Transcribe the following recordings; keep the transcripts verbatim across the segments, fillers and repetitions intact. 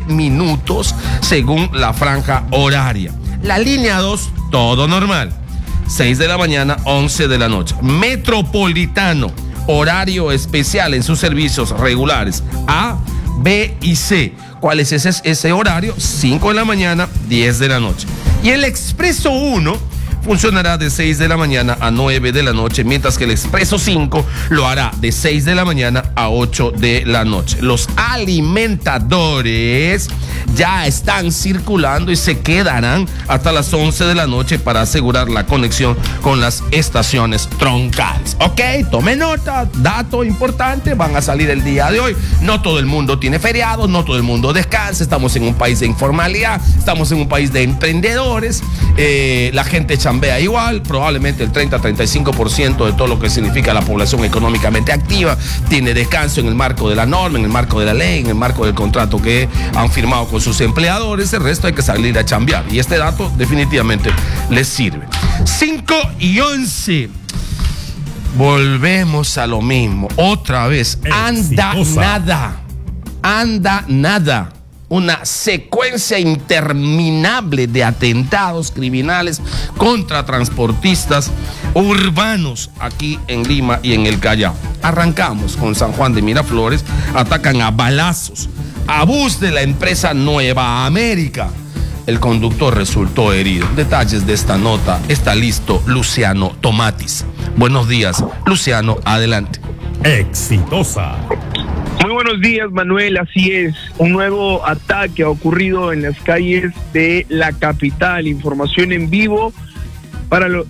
minutos según la franja horaria. La línea dos, todo normal. seis de la mañana, once de la noche. Metropolitano, horario especial en sus servicios regulares A, B y C. ¿Cuál es ese, ese horario? cinco de la mañana, diez de la noche. Y el Expreso uno funcionará de seis de la mañana a nueve de la noche, mientras que el Expreso cinco lo hará de seis de la mañana a ocho de la noche. Los alimentadores ya están circulando y se quedarán hasta las once de la noche para asegurar la conexión con las estaciones troncales. Ok, tome nota, dato importante, van a salir el día de hoy. No todo el mundo tiene feriados, no todo el mundo descansa, estamos en un país de informalidad, estamos en un país de emprendedores, eh, la gente chambea igual, probablemente el treinta a treinta y cinco por ciento de todo lo que significa la población económicamente activa tiene descanso en el marco de la norma, en el marco de la ley, en el marco del contrato que han firmado con sus empleadores. El resto hay que salir a chambear y este dato definitivamente les sirve. cinco y once. Volvemos a lo mismo, otra vez. Anda nada, anda nada. Una secuencia interminable de atentados criminales contra transportistas urbanos aquí en Lima y en el Callao. Arrancamos con San Juan de Miraflores. Atacan a balazos a bus de la empresa Nueva América. El conductor resultó herido. Detalles de esta nota está listo Luciano Tomatis. Buenos días, Luciano, adelante. Exitosa. Muy buenos días, Manuel. Así es, un nuevo ataque ha ocurrido en las calles de la capital. Información en vivo para lo...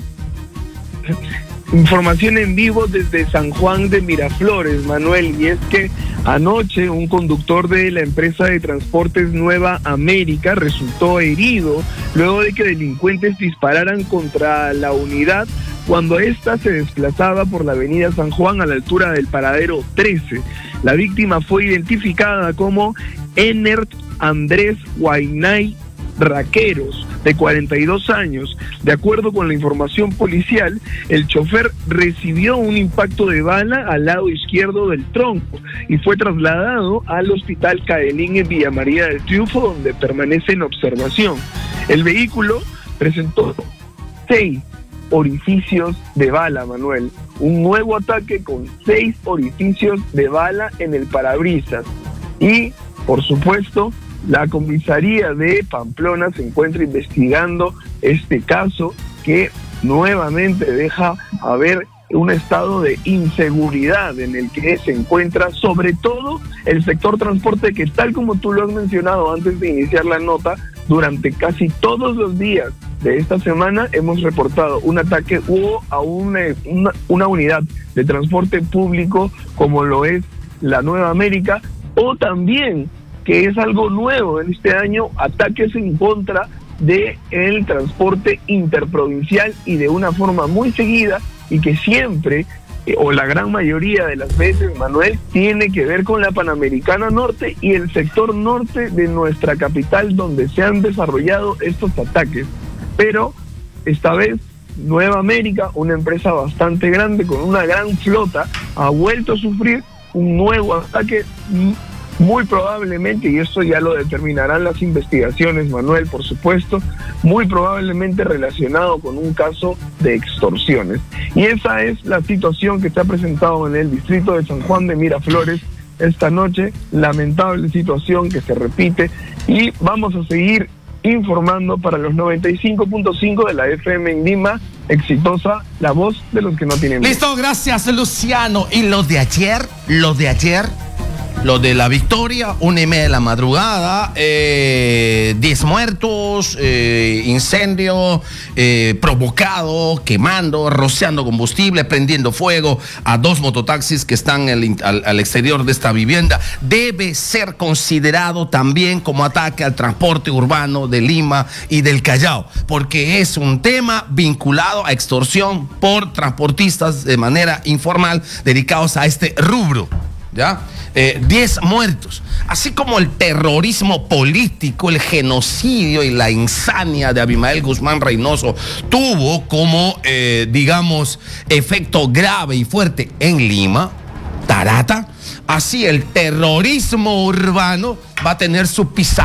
Información en vivo desde San Juan de Miraflores, Manuel, y es que anoche un conductor de la empresa de transportes Nueva América resultó herido luego de que delincuentes dispararan contra la unidad cuando ésta se desplazaba por la avenida San Juan a la altura del paradero trece. La víctima fue identificada como Enert Andrés Guaynay Raqueros, de cuarenta y dos años. De acuerdo con la información policial, el chofer recibió un impacto de bala al lado izquierdo del tronco y fue trasladado al hospital Cadelín en Villa María del Triunfo, donde permanece en observación. El vehículo presentó seis orificios de bala, Manuel. Un nuevo ataque con seis orificios de bala en el parabrisas. Y, por supuesto, la comisaría de Pamplona se encuentra investigando este caso que nuevamente deja a ver un estado de inseguridad en el que se encuentra sobre todo el sector transporte, que tal como tú lo has mencionado antes de iniciar la nota, durante casi todos los días de esta semana hemos reportado un ataque o a una, una, una unidad de transporte público como lo es la Nueva América, o también, que es algo nuevo en este año, ataques en contra de el transporte interprovincial y de una forma muy seguida, y que siempre, eh, o la gran mayoría de las veces, Manuel, tiene que ver con la Panamericana Norte y el sector norte de nuestra capital, donde se han desarrollado estos ataques. Pero esta vez Nueva América, una empresa bastante grande con una gran flota, ha vuelto a sufrir un nuevo ataque, muy probablemente, y esto ya lo determinarán las investigaciones, Manuel, por supuesto, muy probablemente relacionado con un caso de extorsiones. Y esa es la situación que se ha presentado en el distrito de San Juan de Miraflores esta noche. Lamentable situación que se repite, y vamos a seguir informando para los noventa y cinco punto cinco de la F M en Lima. Exitosa, la voz de los que no tienen voz. Listo, gracias, Luciano. Y lo de ayer, lo de ayer, lo de la Victoria, una y media de la madrugada, eh, diez muertos, eh, incendio eh, provocado, quemando, rociando combustible, prendiendo fuego a dos mototaxis que están el, al, al exterior de esta vivienda. Debe ser considerado también como ataque al transporte urbano de Lima y del Callao, porque es un tema vinculado a extorsión por transportistas de manera informal dedicados a este rubro. ¿Ya? Eh, diez muertos, así como el terrorismo político, el genocidio y la insania de Abimael Guzmán Reynoso tuvo como, eh, digamos, efecto grave y fuerte en Lima, Tarata, así el terrorismo urbano va a tener su pizarra.